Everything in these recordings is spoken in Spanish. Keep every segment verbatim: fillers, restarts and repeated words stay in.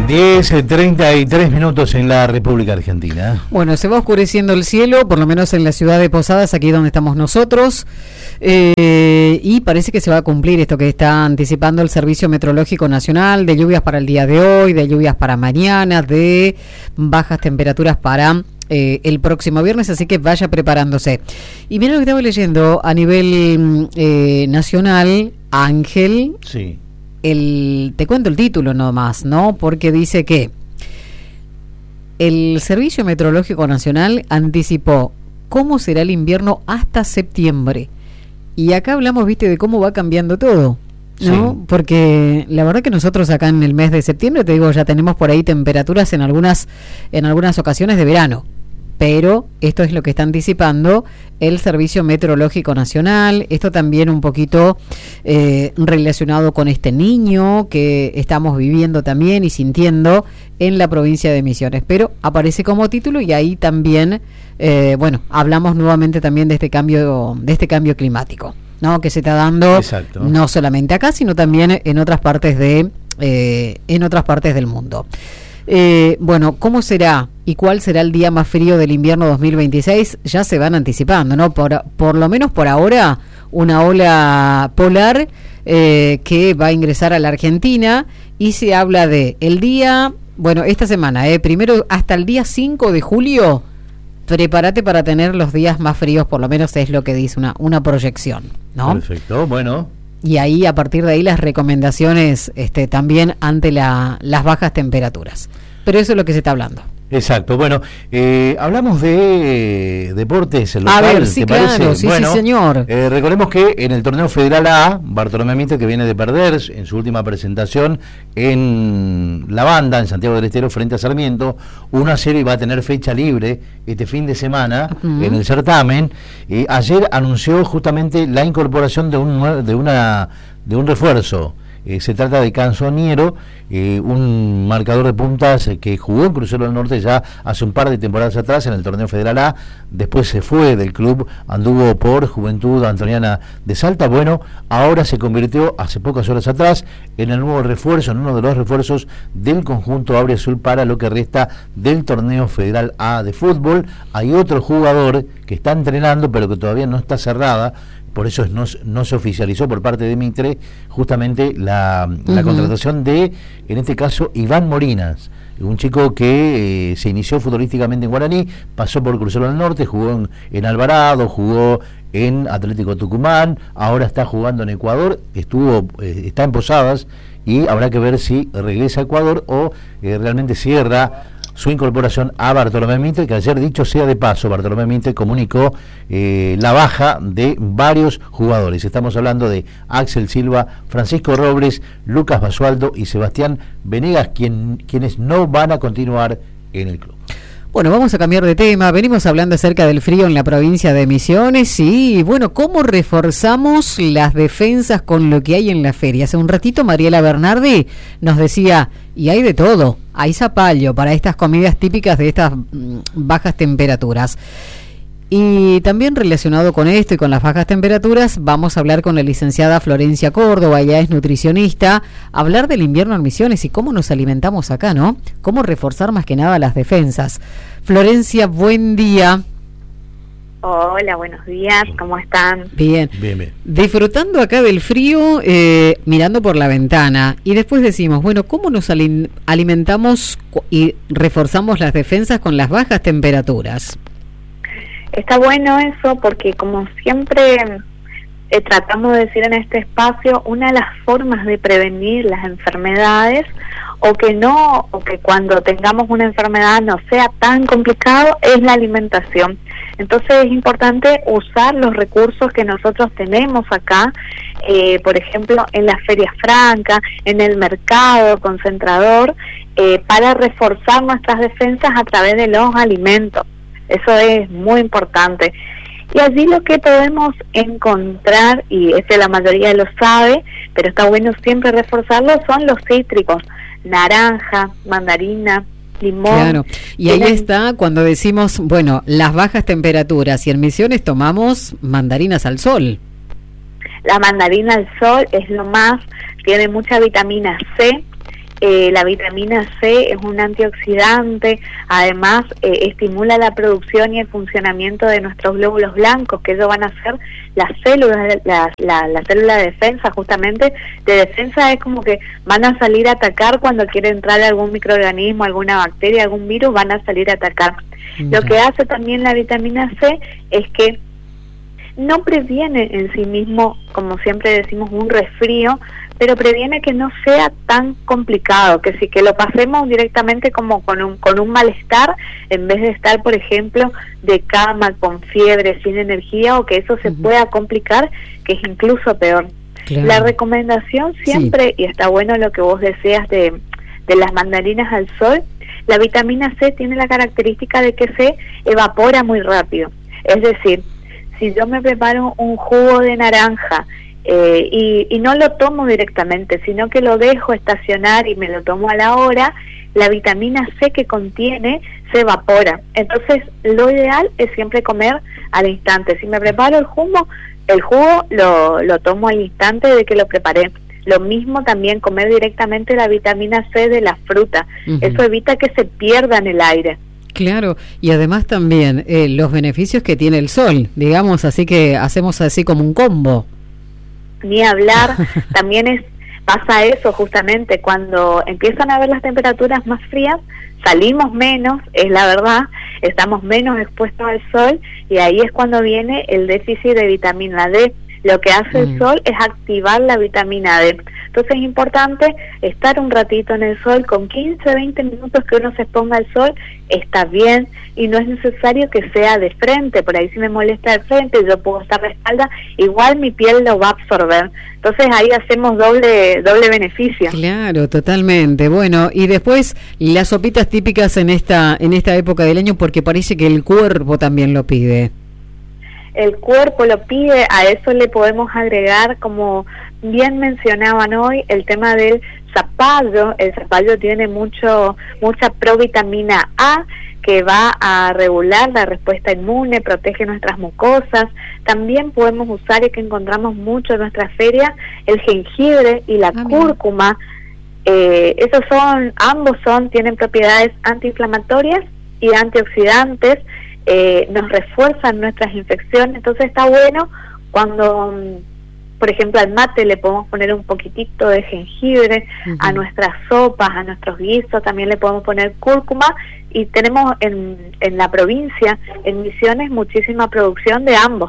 diez, treinta y tres minutos en la República Argentina. Bueno, se va oscureciendo el cielo, por lo menos en la ciudad de Posadas, aquí donde estamos nosotros, eh, y parece que se va a cumplir esto que está anticipando el Servicio Meteorológico Nacional, de lluvias para el día de hoy, de lluvias para mañana, de bajas temperaturas para eh, el próximo viernes, así que vaya preparándose. Y mira lo que estaba leyendo a nivel eh, nacional, Ángel. Sí. El, te cuento el título nomás, ¿no? Porque dice que el Servicio Meteorológico Nacional anticipó cómo será el invierno hasta septiembre. Y acá hablamos, viste, de cómo va cambiando todo, ¿no? Sí. Porque la verdad que nosotros acá en el mes de septiembre, te digo, ya tenemos por ahí temperaturas en algunas, en algunas ocasiones de verano. Pero esto es lo que está anticipando el Servicio Meteorológico Nacional. Esto también un poquito eh, relacionado con este niño que estamos viviendo también y sintiendo en la provincia de Misiones. Pero aparece como título y ahí también, eh, bueno, hablamos nuevamente también de este cambio, de este cambio climático, ¿no? Que se está dando. Exacto. No solamente acá, sino también en otras partes de, eh, en otras partes del mundo. Eh, bueno, ¿cómo será y cuál será el día más frío del invierno dos mil veintiséis? Ya se van anticipando, ¿no? Por, por lo menos por ahora, una ola polar eh, que va a ingresar a la Argentina y se habla de el día, bueno, esta semana, eh, primero hasta el día cinco de julio, prepárate para tener los días más fríos, por lo menos es lo que dice una, una proyección, ¿no? Perfecto, bueno. Y ahí, a partir de ahí, las recomendaciones este, también ante la, las bajas temperaturas. Pero eso es lo que se está hablando. Exacto, bueno, eh, hablamos de deportes local, a ver, sí, ¿te claro, parece? sí, bueno, sí, señor. Eh, recordemos que en el torneo Federal A, Bartolomé Mitre, que viene de perder en su última presentación en La Banda, en Santiago del Estero, frente a Sarmiento, uno a cero, y va a tener fecha libre este fin de semana uh-huh. en el certamen. Eh, ayer anunció justamente la incorporación de un, de una, de un refuerzo. Eh, se trata de Canzoniero, eh, un marcador de puntas eh, que jugó en Crucero del Norte ya hace un par de temporadas atrás en el torneo Federal A, después se fue del club, anduvo por Juventud Antoniana de Salta. Bueno, ahora se convirtió hace pocas horas atrás en el nuevo refuerzo, en uno de los refuerzos del conjunto Auriazul para lo que resta del torneo Federal A de fútbol. Hay otro jugador que está entrenando pero que todavía no está cerrada, por eso no, no se oficializó por parte de Mitre justamente la, la uh-huh. contratación de, en este caso, Iván Morinas, un chico que eh, se inició futbolísticamente en Guaraní, pasó por Crucero del Norte, jugó en, en Alvarado, jugó en Atlético Tucumán, ahora está jugando en Ecuador, estuvo eh, está en Posadas, y habrá que ver si regresa a Ecuador o eh, realmente cierra su incorporación a Bartolomé Mitre, que ayer, dicho sea de paso, Bartolomé Mitre comunicó eh, la baja de varios jugadores. Estamos hablando de Axel Silva, Francisco Robles, Lucas Basualdo y Sebastián Venegas, quien, quienes no van a continuar en el club. Bueno, vamos a cambiar de tema. Venimos hablando acerca del frío en la provincia de Misiones y, bueno, ¿cómo reforzamos las defensas con lo que hay en la feria? Hace un ratito Mariela Bernardi nos decía, y hay de todo, hay zapallo para estas comidas típicas de estas mm, bajas temperaturas. Y también relacionado con esto y con las bajas temperaturas, vamos a hablar con la licenciada Florencia Córdoba, ella es nutricionista, hablar del invierno en Misiones y cómo nos alimentamos acá, ¿no? Cómo reforzar más que nada las defensas. Florencia, buen día. Hola, buenos días, ¿cómo están? Bien, bien, bien. Disfrutando acá del frío, eh, mirando por la ventana, y después decimos, bueno, ¿cómo nos ali- alimentamos y reforzamos las defensas con las bajas temperaturas? Está bueno eso porque, como siempre eh, tratamos de decir en este espacio, una de las formas de prevenir las enfermedades o que no, o que cuando tengamos una enfermedad no sea tan complicado, es la alimentación. Entonces es importante usar los recursos que nosotros tenemos acá, eh, por ejemplo en la Feria Franca, en el mercado concentrador, eh, para reforzar nuestras defensas a través de los alimentos. Eso es muy importante. Y allí lo que podemos encontrar, y este la mayoría lo sabe, pero está bueno siempre reforzarlo, son los cítricos, naranja, mandarina, limón. Claro, y ahí está cuando decimos, bueno, las bajas temperaturas, y en Misiones tomamos mandarinas al sol. La mandarina al sol es lo más, tiene mucha vitamina C, Eh, la vitamina C es un antioxidante, además eh, estimula la producción y el funcionamiento de nuestros glóbulos blancos, que ellos van a ser las células, la, la, la célula de defensa, justamente de defensa es como que van a salir a atacar cuando quiere entrar algún microorganismo, alguna bacteria, algún virus, van a salir a atacar. Lo que hace también la vitamina C es que no previene en sí mismo, como siempre decimos, un resfrío, pero previene que no sea tan complicado, que sí que lo pasemos directamente como con un con un malestar, en vez de estar, por ejemplo, de cama, con fiebre, sin energía, o que eso se uh-huh. pueda complicar, que es incluso peor. Claro. La recomendación siempre, sí. y está bueno lo que vos deseas de, de las mandarinas al sol, la vitamina C tiene la característica de que se evapora muy rápido. Es decir, si yo me preparo un jugo de naranja eh, y, y no lo tomo directamente, sino que lo dejo estacionar y me lo tomo a la hora, la vitamina C que contiene se evapora. Entonces, lo ideal es siempre comer al instante. Si me preparo el jugo, el jugo lo, lo tomo al instante de que lo preparé. Lo mismo también comer directamente la vitamina C de la fruta. Uh-huh. Eso evita que se pierda en el aire. Claro, y además también eh, los beneficios que tiene el sol, digamos, así que hacemos así como un combo. Ni hablar, también es pasa eso justamente, cuando empiezan a ver las temperaturas más frías, salimos menos, es la verdad, estamos menos expuestos al sol, y ahí es cuando viene el déficit de vitamina D. Lo que hace mm. el sol es activar la vitamina D. Entonces es importante estar un ratito en el sol, con quince, veinte minutos que uno se exponga al sol, está bien, y no es necesario que sea de frente. Por ahí si me molesta de frente, yo puedo estar de espalda, igual mi piel lo va a absorber. Entonces ahí hacemos doble doble beneficio. Claro, totalmente. Bueno, y después las sopitas típicas en esta en esta época del año, porque parece que el cuerpo también lo pide. El cuerpo lo pide, a eso le podemos agregar, como bien mencionaban hoy, el tema del zapallo. El zapallo tiene mucho mucha provitamina A, que va a regular la respuesta inmune, protege nuestras mucosas. También podemos usar, y que encontramos mucho en nuestra feria, el jengibre y la ah, cúrcuma. Eh, esos son, ambos son, tienen propiedades antiinflamatorias y antioxidantes. Eh, nos refuerzan nuestras infecciones, entonces está bueno cuando, por ejemplo, al mate le podemos poner un poquitito de jengibre, uh-huh. a nuestras sopas, a nuestros guisos también le podemos poner cúrcuma, y tenemos en, en la provincia, en Misiones, muchísima producción de ambos.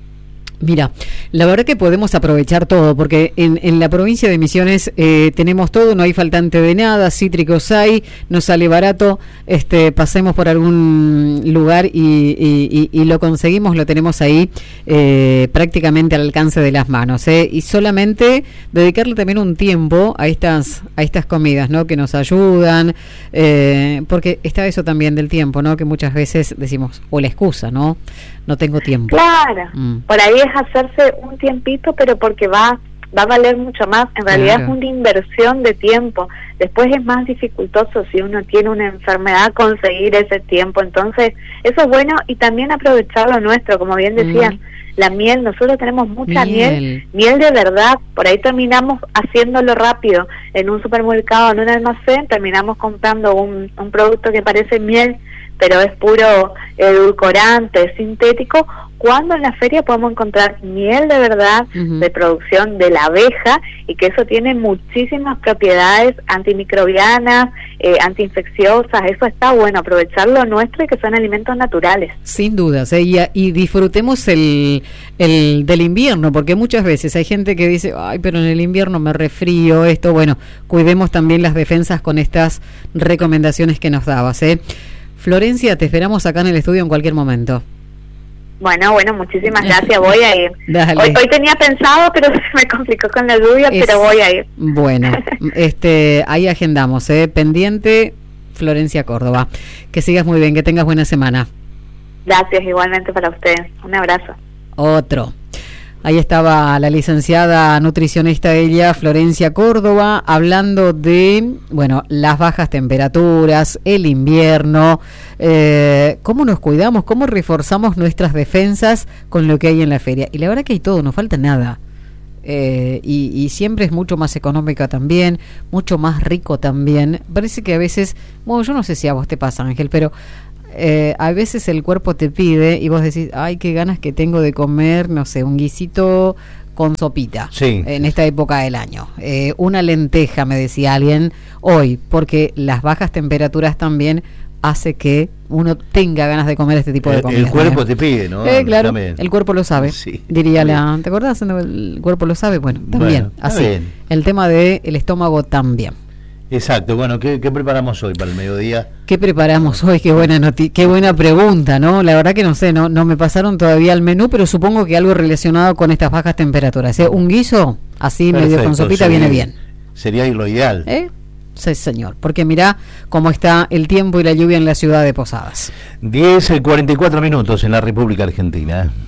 Mira, la verdad que podemos aprovechar todo, porque en, en la provincia de Misiones eh, tenemos todo, no hay faltante de nada, cítricos hay, nos sale barato, este, pasemos por algún lugar y, y, y, y lo conseguimos, lo tenemos ahí eh, prácticamente al alcance de las manos, ¿eh? Y solamente dedicarle también un tiempo a estas a estas comidas, ¿no? Que nos ayudan, eh, porque está eso también del tiempo, ¿no? Que muchas veces decimos, o la excusa, ¿no? No tengo tiempo. Claro, mm. por ahí es hacerse un tiempito, pero porque va va a valer mucho más. En realidad claro. es una inversión de tiempo. Después es más dificultoso si uno tiene una enfermedad conseguir ese tiempo. Entonces, eso es bueno, y también aprovechar lo nuestro, como bien decían. Mm. La miel, nosotros tenemos mucha miel. miel, miel de verdad. Por ahí terminamos haciéndolo rápido en un supermercado, en un almacén, terminamos comprando un, un producto que parece miel, pero es puro edulcorante, sintético, cuando en la feria podemos encontrar miel de verdad, uh-huh. de producción de la abeja, y que eso tiene muchísimas propiedades antimicrobianas, eh, antiinfecciosas. Eso está bueno, aprovechar lo nuestro, y que son alimentos naturales. Sin dudas, ¿eh? y, y disfrutemos el, el del invierno, porque muchas veces hay gente que dice, ay, pero en el invierno me resfrío, esto, bueno, cuidemos también las defensas con estas recomendaciones que nos dabas, ¿eh? Florencia, te esperamos acá en el estudio en cualquier momento. Bueno, bueno, muchísimas gracias, voy a ir. Dale. Hoy, hoy tenía pensado, pero se me complicó con la lluvia, es, pero voy a ir. Bueno, este, ahí agendamos, ¿eh? Pendiente, Florencia Córdoba. Que sigas muy bien, que tengas buena semana. Gracias, igualmente para ustedes. Un abrazo. Otro. Ahí estaba la licenciada nutricionista ella, Florencia Córdoba, hablando de, bueno, las bajas temperaturas, el invierno, eh, cómo nos cuidamos, cómo reforzamos nuestras defensas con lo que hay en la feria. Y la verdad que hay todo, no falta nada. eh, y, y siempre es mucho más económica también, mucho más rico también. Parece que a veces, bueno, yo no sé si a vos te pasa, Ángel, pero eh, a veces el cuerpo te pide y vos decís, ay, qué ganas que tengo de comer, no sé, un guisito con sopita, sí, en esta época del año. Eh, una lenteja, me decía alguien hoy, porque las bajas temperaturas también hace que uno tenga ganas de comer este tipo de comida. El, el cuerpo te pide, ¿no? Eh, claro, también. El cuerpo lo sabe, sí, diría la... ¿Te acordás? El cuerpo lo sabe, bueno, también, bueno, así. Bien. El tema del estómago también. Exacto, bueno, ¿qué, ¿qué preparamos hoy para el mediodía? ¿Qué preparamos hoy? Qué buena noti- qué buena pregunta, ¿no? La verdad que no sé, no, no me pasaron todavía al menú, pero supongo que algo relacionado con estas bajas temperaturas. ¿Eh? Un guiso, así Perfecto, medio con sopita, sí, viene bien. Sería lo ideal. ¿Eh? Sí, señor, porque mirá cómo está el tiempo y la lluvia en la ciudad de Posadas. diez, cuarenta y cuatro minutos en la República Argentina.